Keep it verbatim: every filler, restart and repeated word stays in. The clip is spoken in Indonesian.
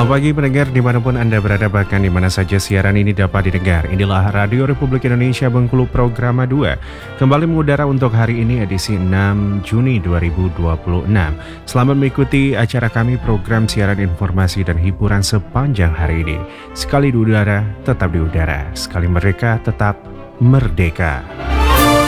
Selamat pagi pendengar dimanapun Anda berada, bahkan di mana saja siaran ini dapat didengar. Inilah Radio Republik Indonesia Bengkulu Programa dua. Kembali mengudara untuk hari ini edisi enam Juni dua ribu dua puluh enam. Selamat mengikuti acara kami, program siaran informasi dan hiburan sepanjang hari ini. Sekali di udara, tetap di udara. Sekali merdeka, tetap merdeka.